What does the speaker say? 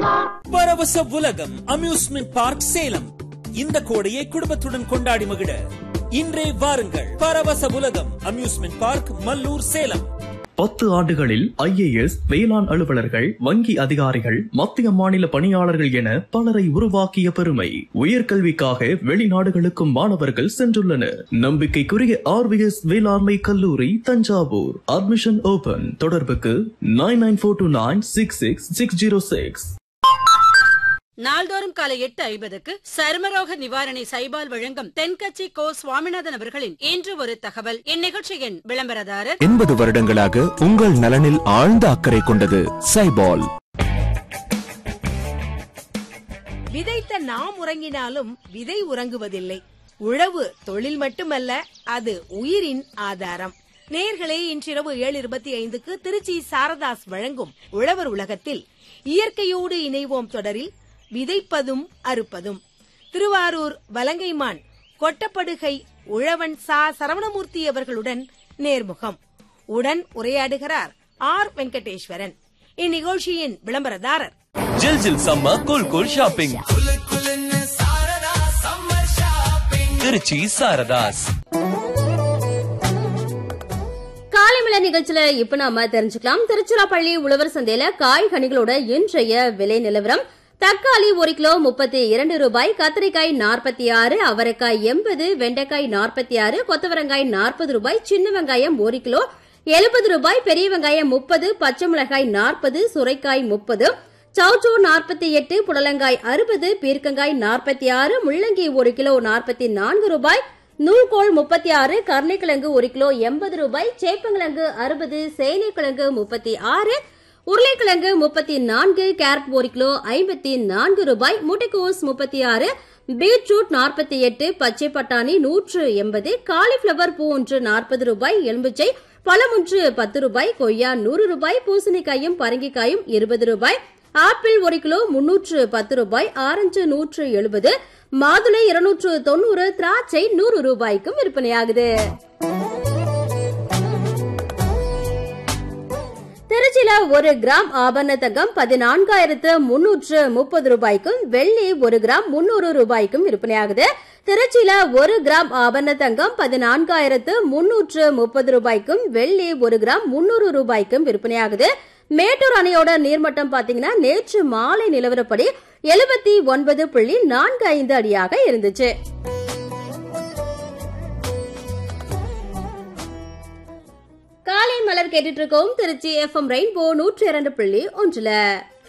பரவச உலகம் amusement park Salem. இந்த கோடையை குடும்பத்துடன் கொண்டாடி மகிழ இன்றே வாருங்கள். பரவச உலகம் அம்யூஸ்மெண்ட் பார்க், மல்லூர், சேலம். 10 ஆண்டுகளில் IAS, வேளாண் அலுவலர்கள், வங்கி அதிகாரிகள், மத்திய மாநில பணியாளர்கள் என பலரை உருவாக்கிய பெருமை. உயர்கல்விக்காக வெளிநாடுகளுக்கும் மாணவர்கள் சென்றுள்ளனர். நம்பிக்கைக்குரிய RVS வேளாண்மை கல்லூரி, தஞ்சாவூர். Admission open. தொடர்புக்கு 9942966606. நாள்தோறும் காலை 8:50க்கு சருமரோக நிவாரணி சைபால் வழங்கும் தென்கட்சி கோ சுவாமிநாதன் அவர்களின் இன்று ஒரு தகவல். இந்நிகழ்ச்சியின் விளம்பரதாரர் 80 வருடங்களாக உங்கள் நலனில் ஆழ்ந்த அக்கறை கொண்டது சைபால். விதைத்த நாம் உறங்கினாலும் விதை உறங்குவதில்லை. உழவு தொழில் மட்டுமல்ல, அது உயிரின் ஆதாரம். நேயர்களே, இன்றிரவு 7:25க்கு திருச்சி சாரதாஸ் வழங்கும் உழவர் உலகத்தில் இயற்கையோடு இணைவோம் தொடரில் விதைப்பதும் அறுப்பதும் திருவாரூர் வலங்கைமான் கொட்டப்படுகை உழவன் சா சரவணமூர்த்தி அவர்களுடன் நேர்முகம். உடன் உரையாடுகிறார் R. வெங்கடேஸ்வரன். இந்நிகழ்ச்சியின் விளம்பரதாரர் ஜில் ஜில் summer cool cool shopping, Trichy Saradhas. காலைமலை நிகழ்ச்சியில இப்ப நாம தெரிஞ்சுக்கலாம். திருச்சிராப்பள்ளி உழவர் சந்தையில காய்கனிகளோட இன்றைய விலை நிலவரம். தக்காளி 1 கிலோ 32 ரூபாய், கத்திரிக்காய் 46, அவரைக்காய் 80, வெண்டைக்காய் 46, கொத்தவரங்காய் 40 ரூபாய், சின்ன வெங்காயம் 1 கிலோ 70 ரூபாய், பெரிய வெங்காயம் 30, பச்சை மிளகாய் 40, சுரைக்காய் 30, சௌச்சோ 48, புடலங்காய் 60, பீர்க்கங்காய் 46, முள்ளங்கி 1 கிலோ 44 ரூபாய், நூல்கோல் 36, கருணைக்கிழங்கு 1 கிலோ 80 ரூபாய், சேப்பங்கிழங்கு 60, சேனைக்கிழங்கு 36, உருளைக்கிழங்கு 34, கேரட் 1 கிலோ 54 ரூபாய், முட்டைக்கோஸ் 36, பீட்ரூட் 48, பச்சை பட்டாணி 180, காலிஃபிளவர் பூ ஒன்று 40 ரூபாய், எலும்பிச்சை பழம் ஒன்று 10 ரூபாய், கொய்யா 100 ரூபாய், பூசணிக்காயும் பரங்கிக்காயும் 20 ரூபாய், ஆப்பிள் 1 கிலோ 310 ரூபாய், ஆரஞ்சு 170, மாதுளை 290, திராட்சை 100 ரூபாய்க்கும் விற்பனையாகுது. திருச்சியில 1 கிராம் ஆபரண தங்கம் 14,330 ரூபாய்க்கும், வெள்ளி 1 கிராம் 300 ரூபாய்க்கும் விற்பனையாகுது. திருச்சியில 1 கிராம் ஆபரண தங்கம் 14,330 ரூபாய்க்கும், வெள்ளி 1 கிராம் 300 ரூபாய்க்கும் விற்பனையாகுது. மேட்டூர் அணையோட நீர்மட்டம் பாத்தீங்கன்னா நேற்று மாலை நிலவரப்படி 79.45 அடியாக இருந்துச்சு. காலை மலர் கேட்டுட்டு இருக்கோம் திருச்சி FM ரெயின்போ 102.1.